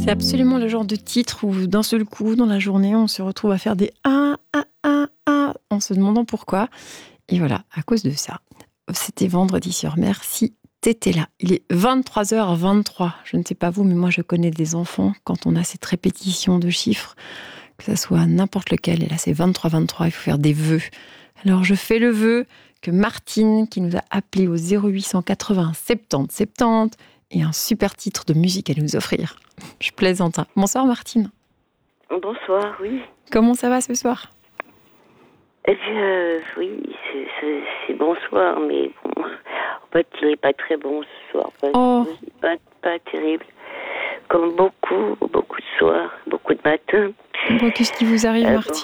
C'est absolument le genre de titre où d'un seul coup, dans la journée, on se retrouve à faire des ah, ah, ah, ah, en se demandant pourquoi. Et voilà, à cause de ça. C'était Vendredi sur Mer, si t'étais là. Il est 23h23. Je ne sais pas vous, mais moi je connais des enfants, quand on a cette répétition de chiffres, que ça soit n'importe lequel, et là c'est 23-23, il faut faire des vœux. Alors je fais le vœu que Martine, qui nous a appelé au 0880 70 70, ait un super titre de musique à nous offrir. Je plaisante. Hein. Bonsoir Martine. Bonsoir, oui. Comment ça va ce soir ? Eh bien, oui, c'est bonsoir, mais bon, en fait, il n'est pas très bon ce soir. Pas terrible. Comme beaucoup de soirs, beaucoup de matins. Bon, qu'est-ce qui vous arrive, Martine ?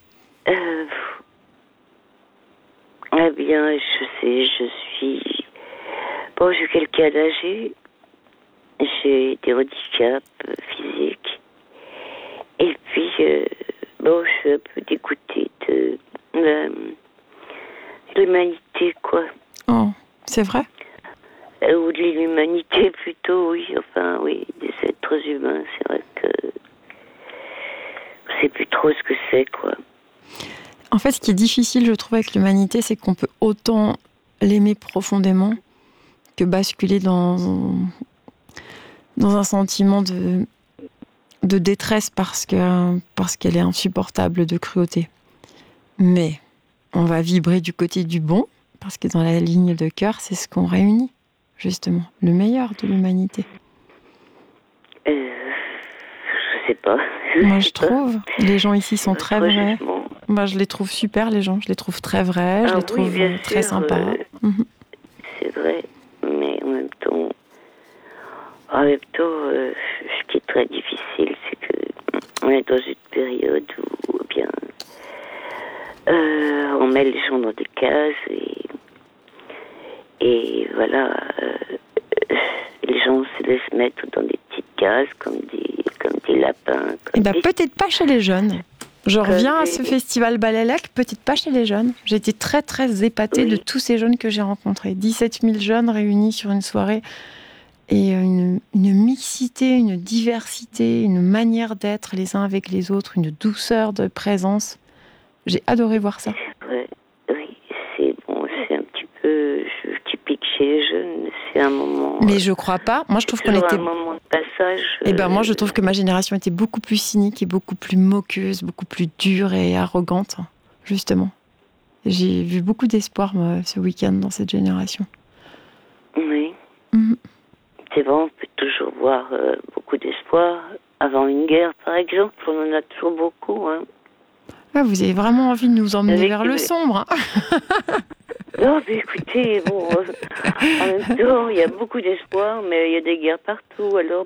Eh bien, je sais, je suis quelqu'un d'âgé. J'ai des handicaps physiques. Et puis, je suis un peu dégoûtée de l'humanité, quoi. Oh, c'est vrai ? Ou de l'humanité, plutôt, oui. Enfin, oui, des êtres humains. C'est vrai que je sais plus trop ce que c'est, quoi. En fait, ce qui est difficile, je trouve, avec l'humanité, c'est qu'on peut autant l'aimer profondément que basculer dans un sentiment de détresse parce qu'elle est insupportable de cruauté. Mais on va vibrer du côté du bon, parce que dans la ligne de cœur, c'est ce qu'on réunit, justement, le meilleur de l'humanité. Je sais pas. Moi, je trouve, les gens ici sont très vrais. Moi, je les trouve super, les gens. Je les trouve très vrais, je les trouve très sympas. C'est vrai, mais en même temps, ce qui est très difficile, c'est qu'on est dans une période où bien on met les gens dans des cases et voilà, les gens se laissent mettre dans des petites cases comme des lapins. Peut-être pas chez les jeunes. Je reviens à ce festival Balélec, peut-être pas chez les jeunes. J'ai été très très épatée de tous ces jeunes que j'ai rencontrés. 17 000 jeunes réunis sur une soirée. Et une mixité, une diversité, une manière d'être les uns avec les autres, une douceur de présence. J'ai adoré voir ça. Oui, c'est un petit peu typique chez les jeunes. C'est un moment. Mais je crois pas. Moi, je trouve qu'on était. Un moment de passage. Moi, je trouve que ma génération était beaucoup plus cynique et beaucoup plus moqueuse, beaucoup plus dure et arrogante, justement. J'ai vu beaucoup d'espoir, moi, ce week-end dans cette génération. Oui. C'est vrai, on peut toujours voir beaucoup d'espoir. Avant une guerre, par exemple, on en a toujours beaucoup. Hein. Ah, vous avez vraiment envie de nous emmener vers le sombre. Non, mais écoutez, en même temps, il y a beaucoup d'espoir, mais il y a des guerres partout. Alors,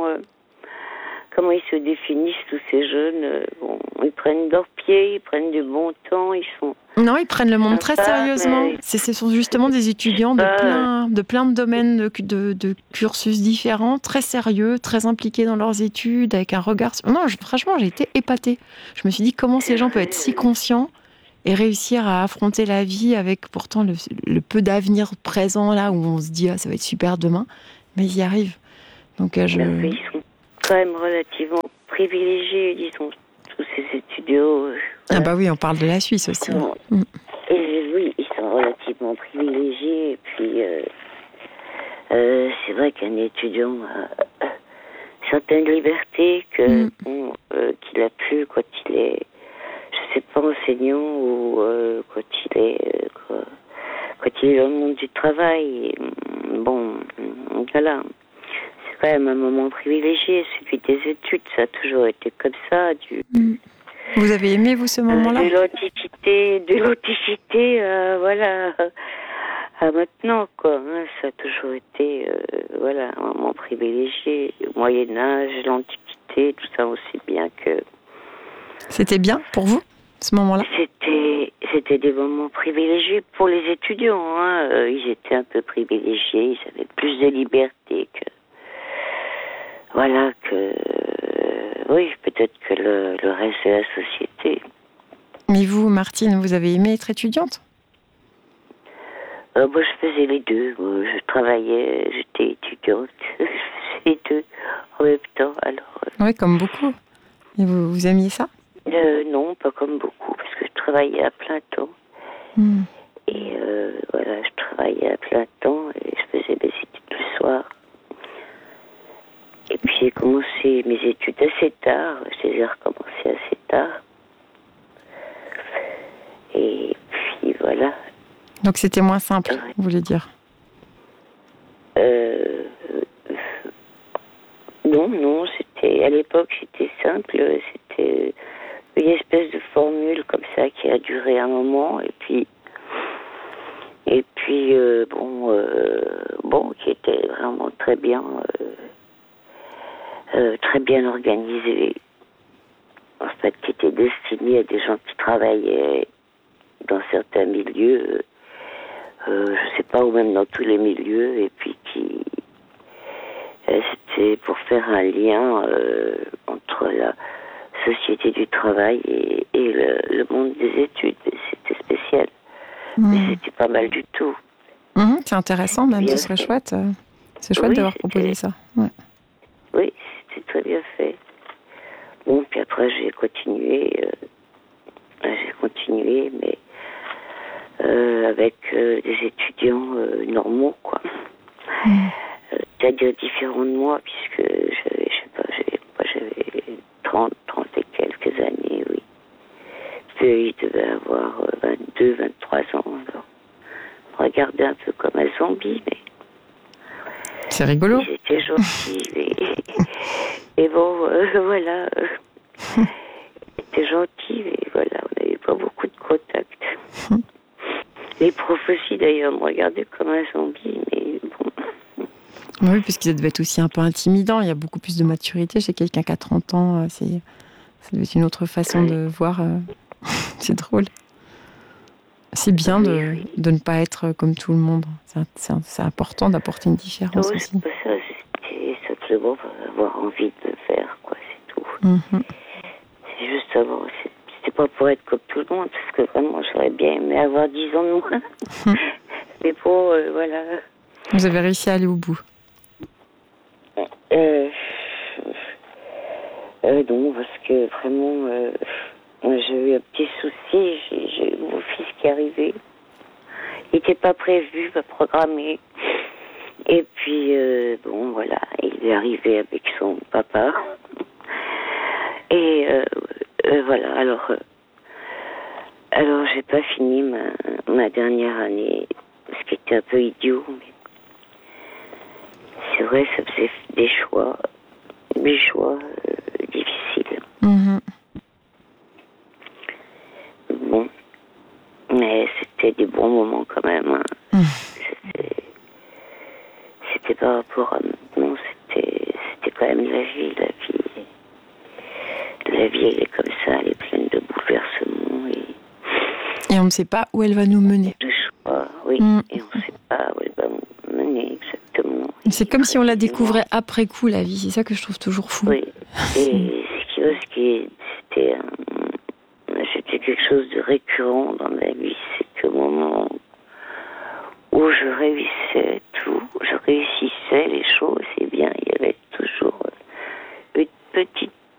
comment ils se définissent, tous ces jeunes ils prennent leur pied, ils prennent du bon temps, ils sont... Non, ils prennent le monde très sérieusement. Ce sont justement des étudiants de plein de domaines, de cursus différents, très sérieux, très impliqués dans leurs études, avec un regard... Non, franchement, j'ai été épatée. Je me suis dit, comment ces gens peuvent être si conscients et réussir à affronter la vie avec pourtant le peu d'avenir présent, là, où on se dit, ça va être super demain. Mais ils y arrivent. Donc, Ils sont quand même relativement privilégiés, disons, tous ces étudiants. Ah bah oui, on parle de la Suisse aussi. Et oui, ils sont relativement privilégiés. Et puis, c'est vrai qu'un étudiant a certaines libertés qu'il a pu quand il est, je sais pas, enseignant ou quand il est dans le monde du travail. Et, voilà. C'est quand même un moment privilégié, celui des études. Ça a toujours été comme ça. Vous avez aimé, vous, ce moment-là ? De l'authenticité, voilà, à maintenant, quoi. Hein, ça a toujours été, un moment privilégié. Le Moyen-Âge, l'Antiquité, tout ça aussi bien que... C'était bien pour vous, ce moment-là ? C'était des moments privilégiés pour les étudiants. Hein. Ils étaient un peu privilégiés, ils avaient plus de liberté que... Voilà, oui, peut-être que le reste de la société. Mais vous, Martine, vous avez aimé être étudiante ? Moi, je faisais les deux. Je travaillais, j'étais étudiante. les deux en même temps. Alors, Oui, comme beaucoup. Et vous aimiez ça? Non, pas comme beaucoup, parce que je travaillais à plein temps. Et voilà, je travaillais à plein temps et je faisais mes études le soir. Et puis j'ai commencé mes études assez tard. Je les ai recommencées assez tard. Et puis voilà. Donc c'était moins simple, vous voulez dire? Non, à l'époque c'était simple, c'était une espèce de formule comme ça qui a duré un moment et puis qui était vraiment très bien organisée, en fait, qui était destinée à des gens qui travaillaient dans certains milieux, je sais pas, ou même dans tous les milieux, et puis c'était pour faire un lien entre la société du travail et le monde des études. C'était spécial, mais c'était pas mal du tout. C'est intéressant, même, ce serait chouette. C'est chouette d'avoir proposé ça. Ouais. Oui, c'était très bien fait. Bon, puis après j'ai continué, mais avec des étudiants normaux, quoi. C'est-à-dire différents de moi, puisque j'avais 30 et quelques années, oui. Puis ils devaient avoir 22, 23 ans. Alors, on me regardait un peu comme un zombie, mais... C'est rigolo. Ils étaient gentils, et bon, voilà. Ils étaient gentils, mais voilà, on n'avait pas beaucoup de contact. Les profs aussi, d'ailleurs, me regardaient comme un zombie, mais bon... Oui, parce qu'ils devaient être aussi un peu intimidants. Il y a beaucoup plus de maturité chez quelqu'un qui a 30 ans. Ça doit être une autre façon de voir. C'est drôle. C'est bien de ne pas être comme tout le monde. C'est important d'apporter une différence aussi. C'est pas ça, c'était simplement avoir envie de le faire, quoi, c'est tout. C'est juste avoir... C'était pas pour être comme tout le monde, parce que vraiment, j'aurais bien aimé avoir 10 ans de moins. Mais bon, voilà. Vous avez réussi à aller au bout? Non, parce que vraiment, j'ai eu un petit souci. J'ai eu mon fils qui est arrivé. Il n'était pas prévu, pas programmé. Et puis, bon, voilà, il est arrivé avec son papa. Et voilà, alors j'ai pas fini ma dernière année, ce qui était un peu idiot, mais c'est vrai, ça faisait des choix difficiles. Bon, mais c'était des bons moments quand même. Hein. C'était par rapport à... Non, c'était quand même la vie. La vie, elle est comme ça, elle est pleine de bouleversements. Et on ne sait pas où elle va nous mener. De choix, oui. Et on ne sait pas où elle va nous mener exactement. C'est comme si on la découvrait après coup, la vie. C'est ça que je trouve toujours fou. Oui. Et c'était quelque chose de récurrent dans ma vie. C'est qu'au moment où je réussissais tout, je réussissais les choses, eh bien,